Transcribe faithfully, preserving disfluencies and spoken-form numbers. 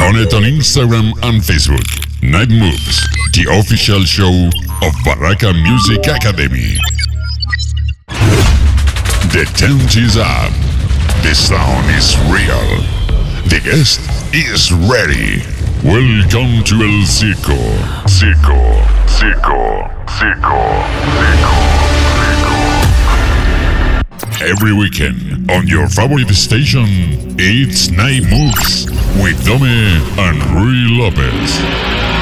Connect on Instagram and Facebook. Night Moves, the official show of Baraka Music Academy. The tent is up. The sound is real. The guest is ready. Welcome to El Circo. Circo, Circo, Circo, Circo, Circo. Every weekend on your favorite station, it's Night Moves with Dome and Rui Lopez.